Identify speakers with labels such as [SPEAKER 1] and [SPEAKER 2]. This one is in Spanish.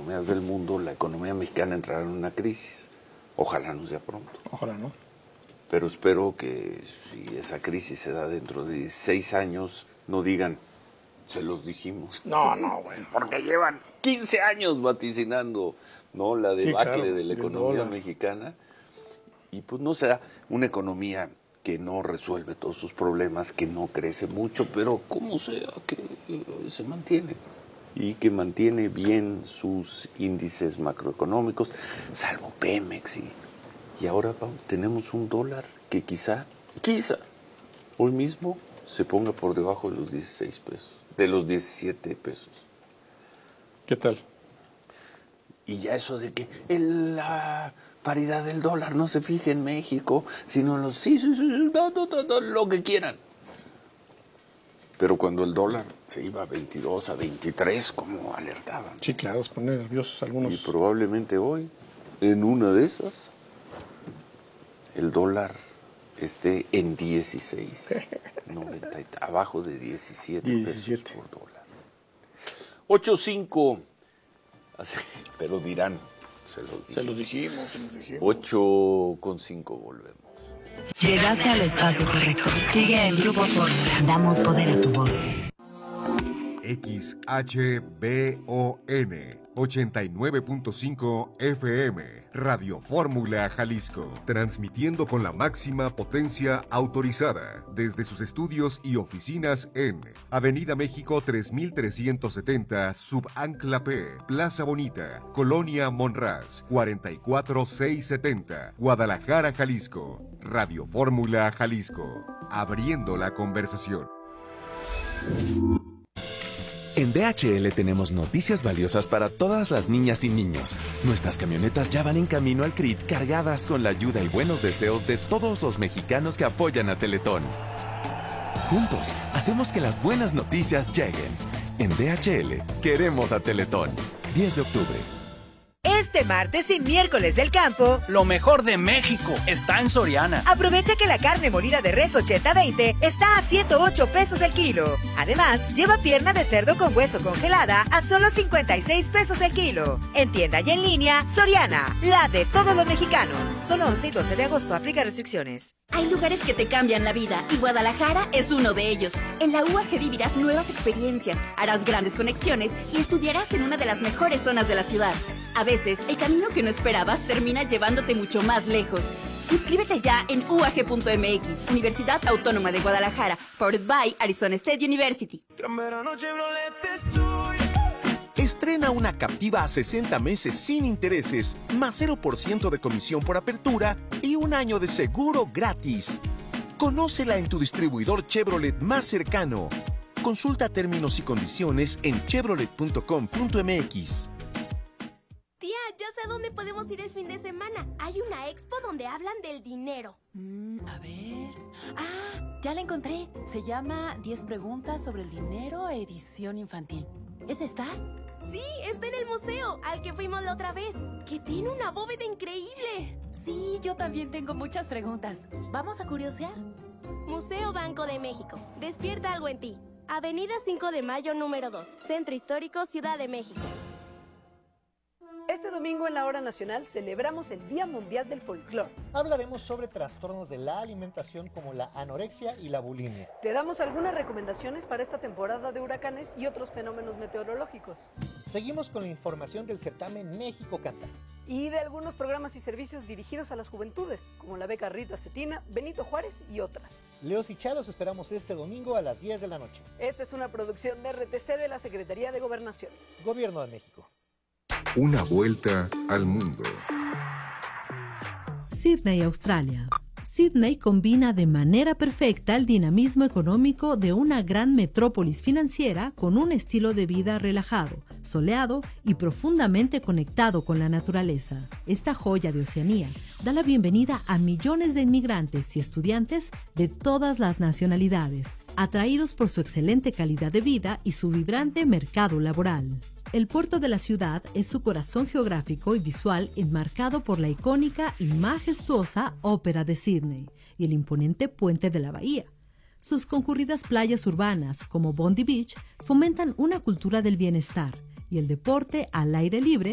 [SPEAKER 1] economías del mundo, la economía mexicana entrará en una crisis. Ojalá no sea pronto.
[SPEAKER 2] Ojalá no.
[SPEAKER 1] Pero espero que si esa crisis se da dentro de 16 años, no digan, se los dijimos.
[SPEAKER 2] No, bueno.
[SPEAKER 1] Porque llevan 15 años vaticinando, ¿no?, la debacle de la economía mexicana. Y pues no será una economía que no resuelve todos sus problemas, que no crece mucho, pero como sea, que se mantiene. Y que mantiene bien sus índices macroeconómicos, salvo Pemex. Y ahora tenemos un dólar que quizá, hoy mismo se ponga por debajo de los 16 pesos, de los 17 pesos.
[SPEAKER 2] ¿Qué tal?
[SPEAKER 1] Y ya eso de que la paridad del dólar no se fije en México, sino en los lo que quieran. Pero cuando el dólar se iba a 22, a 23, como alertaban.
[SPEAKER 2] Sí, claro, se ponen nerviosos algunos.
[SPEAKER 1] Y probablemente hoy, en una de esas, el dólar esté en 16, 90, abajo de 17 pesos por dólar. 8.5, pero dirán,
[SPEAKER 2] se los dijimos.
[SPEAKER 1] 8.5 volvemos.
[SPEAKER 3] Llegaste al espacio correcto. Sigue el Grupo Fórmula. Damos poder a tu voz.
[SPEAKER 4] XHBON 89.5 FM, Radio Fórmula Jalisco, transmitiendo con la máxima potencia autorizada desde sus estudios y oficinas en Avenida México 3370, Subancla P, Plaza Bonita, Colonia Monraz, 44670, Guadalajara, Jalisco. Radio Fórmula Jalisco, abriendo la conversación.
[SPEAKER 5] En DHL tenemos noticias valiosas para todas las niñas y niños. Nuestras camionetas ya van en camino al CRIT cargadas con la ayuda y buenos deseos de todos los mexicanos que apoyan a Teletón. Juntos, hacemos que las buenas noticias lleguen. En DHL, queremos a Teletón. 10 de octubre.
[SPEAKER 6] Este martes y miércoles del campo,
[SPEAKER 7] lo mejor de México está en Soriana.
[SPEAKER 6] Aprovecha que la carne molida de res 80-20 está a 108 pesos el kilo. Además, lleva pierna de cerdo con hueso congelada a solo 56 pesos el kilo. En tienda y en línea, Soriana, la de todos los mexicanos. Solo 11 y 12 de agosto, aplica restricciones.
[SPEAKER 8] Hay lugares que te cambian la vida y Guadalajara es uno de ellos. En la UAG vivirás nuevas experiencias, harás grandes conexiones y estudiarás en una de las mejores zonas de la ciudad. A veces, el camino que no esperabas termina llevándote mucho más lejos. Inscríbete ya en UAG.mx, Universidad Autónoma de Guadalajara, powered by Arizona State University.
[SPEAKER 9] Estrena una Captiva a 60 meses sin intereses, más 0% de comisión por apertura y un año de seguro gratis. Conócela en tu distribuidor Chevrolet más cercano. Consulta términos y condiciones en chevrolet.com.mx.
[SPEAKER 10] Tía, ya sé a dónde podemos ir el fin de semana. Hay una expo donde hablan del dinero.
[SPEAKER 11] A ver... Ah, ya la encontré. Se llama 10 preguntas sobre el dinero, edición infantil. ¿Es esta?
[SPEAKER 10] Sí, está en el museo, al que fuimos la otra vez, que tiene una bóveda increíble.
[SPEAKER 11] Sí, yo también tengo muchas preguntas. ¿Vamos a curiosear?
[SPEAKER 10] Museo Banco de México. Despierta algo en ti. Avenida 5 de Mayo, número 2. Centro Histórico, Ciudad de México.
[SPEAKER 12] Este domingo en la Hora Nacional celebramos el Día Mundial del Folclor.
[SPEAKER 13] Hablaremos sobre trastornos de la alimentación como la anorexia y la bulimia.
[SPEAKER 12] Te damos algunas recomendaciones para esta temporada de huracanes y otros fenómenos meteorológicos.
[SPEAKER 13] Seguimos con la información del certamen México Canta.
[SPEAKER 12] Y de algunos programas y servicios dirigidos a las juventudes, como la beca Rita Cetina, Benito Juárez y otras.
[SPEAKER 13] Leos y Chalos esperamos este domingo a las 10 de la noche.
[SPEAKER 12] Esta es una producción de RTC de la Secretaría de Gobernación.
[SPEAKER 13] Gobierno de México.
[SPEAKER 4] Una vuelta al mundo.
[SPEAKER 14] Sídney, Australia. Sídney combina de manera perfecta el dinamismo económico de una gran metrópolis financiera con un estilo de vida relajado, soleado y profundamente conectado con la naturaleza. Esta joya de Oceanía da la bienvenida a millones de inmigrantes y estudiantes de todas las nacionalidades, atraídos por su excelente calidad de vida y su vibrante mercado laboral. El puerto de la ciudad es su corazón geográfico y visual enmarcado por la icónica y majestuosa Ópera de Sídney y el imponente puente de la bahía. Sus concurridas playas urbanas, como Bondi Beach, fomentan una cultura del bienestar y el deporte al aire libre